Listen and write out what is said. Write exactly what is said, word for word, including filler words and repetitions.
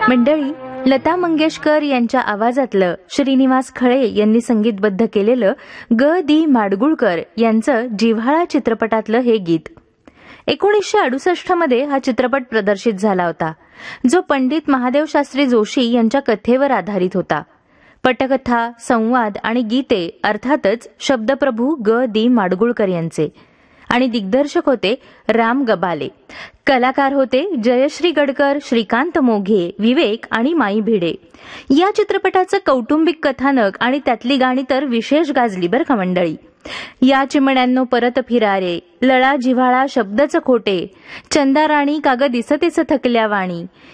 मंडळी, लता मंगेशकर यांच्या आवाजातलं श्रीनिवास खळे यांनी संगीतबद्ध केलेलं ग दी माडगुळकर यांचं जिव्हाळा चित्रपटातलं हे गीत एकोणीसशे अडुसष्ट मध्ये हा चित्रपट प्रदर्शित झाला होता, जो पंडित महादेव शास्त्री जोशी यांच्या कथेवर आधारित होता. पटकथा, संवाद आणि गीते अर्थातच शब्दप्रभू ग दी माडगुळकर यांचे आणि दिग्दर्शक होते राम गबाले. कलाकार होते जयश्री गडकर, श्रीकांत मोघे, विवेक आणि माई भिडे. या चित्रपटाचं कौटुंबिक कथानक आणि त्यातली गाणी तर विशेष गाजली बरं का मंडळी. या चिमण्यांनो परत फिरारे, लळा जिव्हाळा शब्दच खोटे, चंदा राणी काग दिसतेच थकल्या वाणी,